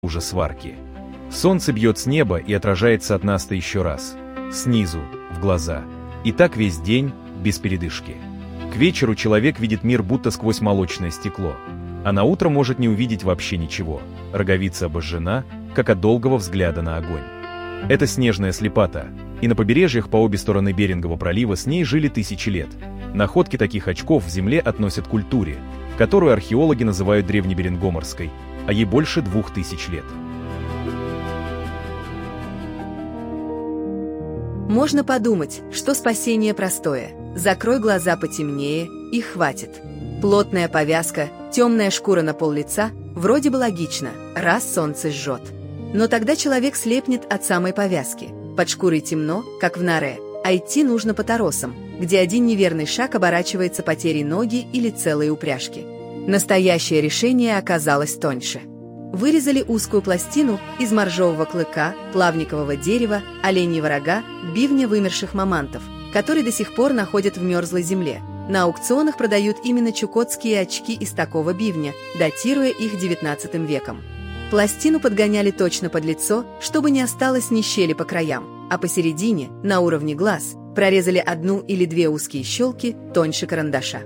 уже сварки. Солнце бьет с неба и отражается от нас-то еще раз. Снизу, в глаза. И так весь день, без передышки. К вечеру человек видит мир будто сквозь молочное стекло. А на утро может не увидеть вообще ничего. Роговица обожжена, как от долгого взгляда на огонь. Это снежная слепота. И на побережьях по обе стороны Берингового пролива с ней жили тысячи лет. Находки таких очков в земле относят к культуре, которую археологи называют древнеберингоморской, а ей больше 2000 лет. Можно подумать, что спасение простое. Закрой глаза потемнее, и хватит. Плотная повязка, темная шкура на пол лица – вроде бы логично, раз солнце жжет. Но тогда человек слепнет от самой повязки. Под шкурой темно, как в норе, а идти нужно по торосам, где один неверный шаг оборачивается потерей ноги или целой упряжки. Настоящее решение оказалось тоньше. Вырезали узкую пластину из моржового клыка, плавникового дерева, оленьего рога, бивня вымерших мамантов, которые до сих пор находят в мерзлой земле. На аукционах продают именно чукотские очки из такого бивня, датируя их XIX веком. Пластину подгоняли точно под лицо, чтобы не осталось ни щели по краям, а посередине, на уровне глаз, прорезали одну или две узкие щелки тоньше карандаша.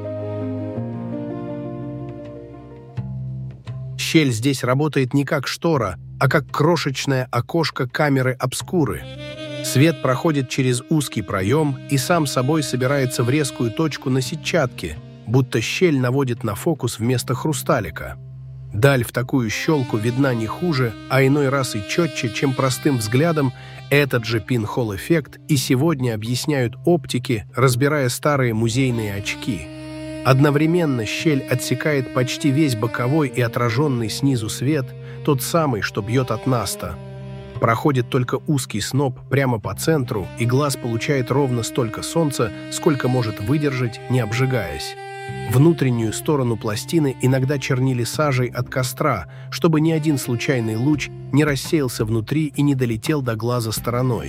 Щель здесь работает не как штора, а как крошечное окошко камеры обскуры. Свет проходит через узкий проем и сам собой собирается в резкую точку на сетчатке, будто щель наводит на фокус вместо хрусталика. Даль в такую щелку видна не хуже, а иной раз и четче, чем простым взглядом. Этот же пинхол-эффект и сегодня объясняют оптики, разбирая старые музейные очки. Одновременно щель отсекает почти весь боковой и отраженный снизу свет, тот самый, что бьет от наста. Проходит только узкий сноп прямо по центру, и глаз получает ровно столько солнца, сколько может выдержать, не обжигаясь. Внутреннюю сторону пластины иногда чернили сажей от костра, чтобы ни один случайный луч не рассеялся внутри и не долетел до глаза стороной.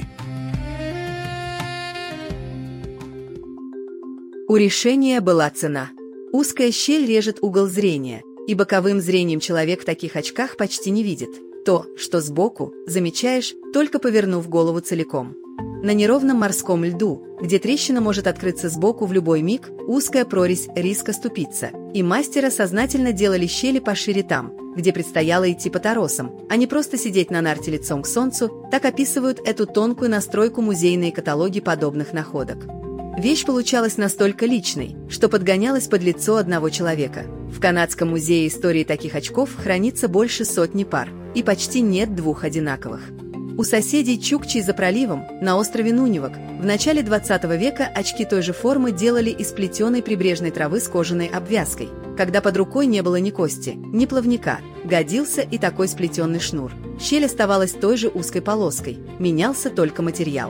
У решения была цена. Узкая щель режет угол зрения, и боковым зрением человек в таких очках почти не видит. То, что сбоку, замечаешь, только повернув голову целиком. На неровном морском льду, где трещина может открыться сбоку в любой миг, узкая прорезь риска ступиться, и мастера сознательно делали щели пошире там, где предстояло идти по торосам, а не просто сидеть на нарте лицом к солнцу. Так описывают эту тонкую настройку музейные каталоги подобных находок. Вещь получалась настолько личной, что подгонялась под лицо одного человека. В Канадском музее истории таких очков хранится больше 100 пар, и почти нет двух одинаковых. У соседей Чукчей за проливом, на острове Нунивак, в начале 20 века очки той же формы делали из плетеной прибрежной травы с кожаной обвязкой. Когда под рукой не было ни кости, ни плавника, годился и такой сплетенный шнур. Щель оставалась той же узкой полоской, менялся только материал.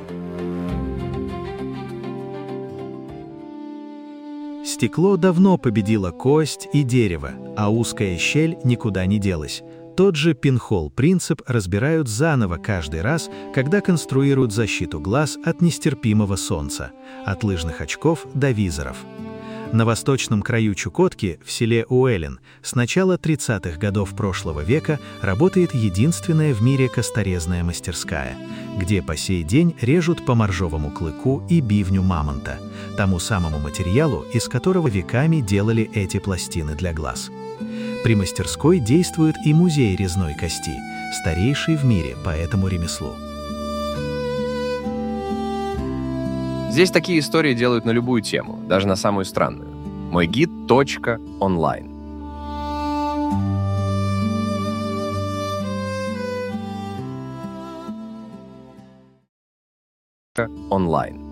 Стекло давно победило кость и дерево, а узкая щель никуда не делась. Тот же пинхол-принцип разбирают заново каждый раз, когда конструируют защиту глаз от нестерпимого солнца, от лыжных очков до визоров. На восточном краю Чукотки, в селе Уэлен, с начала 30-х годов прошлого века работает единственная в мире косторезная мастерская, где по сей день режут по моржовому клыку и бивню мамонта, тому самому материалу, из которого веками делали эти пластины для глаз. При мастерской действует и музей резной кости, старейший в мире по этому ремеслу. Здесь такие истории делают на любую тему, даже на самую странную. Мойгид.онлайн. Онлайн.